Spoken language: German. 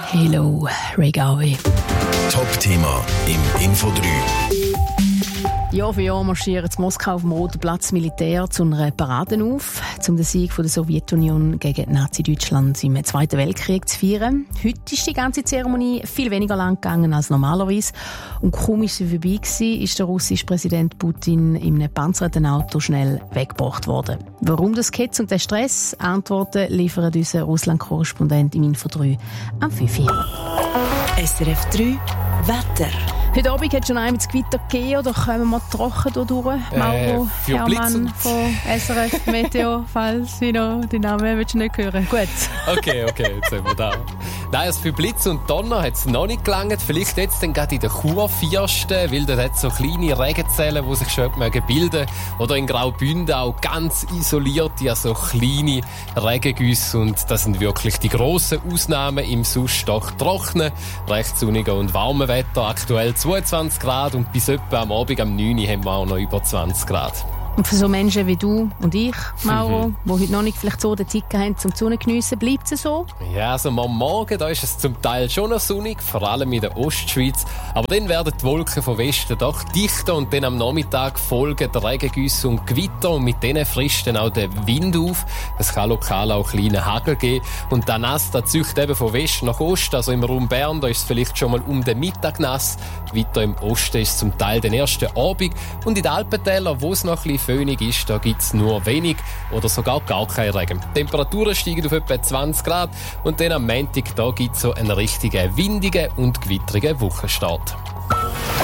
Hello, Ray Garvey. Top-Thema im Info 3. Jahr für Jahr marschieren in Moskau auf dem Roten Platz Militär zu einer Parade auf, um den Sieg von der Sowjetunion gegen Nazi-Deutschland im Zweiten Weltkrieg zu feiern. Heute ist die ganze Zeremonie viel weniger lang gegangen als normalerweise. Und kaum ist sie vorbei gewesen, ist der russische Präsident Putin in einem panzerten Auto schnell weggebracht worden. Warum das Hetz und der Stress? Antworten liefert unser Russland-Korrespondent im Info 3 am 5 Uhr. SRF 3 Wetter. Heute Abend hat es schon einmal das Gewitter gegeben, oder kommen wir mal trocken hier durch? Mauro Hermann von SRF Meteo, falls du noch den Namen willst du nicht hören. Gut. Okay, jetzt sind wir da. Nein, also für Blitz und Donner hat es noch nicht gelangt. Vielleicht jetzt dann gerade in der Churfirsten, weil dort hat es so kleine Regenzellen, die sich schon bilden. Oder in Graubünden auch ganz isolierte, also kleine Regengüsse. Und das sind wirklich die grossen Ausnahmen im sonst doch trockenen, recht sonnigen und warmen Wetter. Aktuell 22 Grad und bis etwa am Abend am 9 Uhr haben wir auch noch über 20 Grad. Und für so Menschen wie du und ich, Mauro, die heute noch nicht vielleicht so den Zeit haben, zum Sonne geniessen, bleibt es so? Ja, also am Morgen da ist es zum Teil schon noch sonnig, vor allem in der Ostschweiz. Aber dann werden die Wolken von Westen doch dichter und dann am Nachmittag folgen die Regengüsse und Gewitter und mit denen frisst dann auch der Wind auf. Es kann lokal auch kleine Hagel geben. Und der Nass, der zieht eben von West nach Ost, also im Raum Bern, da ist es vielleicht schon mal um den Mittag nass. Weiter im Osten ist es zum Teil den ersten Abend. Und in den Alpentälern, wo es noch ein bisschen föhnig ist, da gibt es nur wenig oder sogar gar keinen Regen. Die Temperaturen steigen auf etwa 20 Grad und dann am Montag da gibt es so einen richtigen windigen und gewittrigen Wochenstart.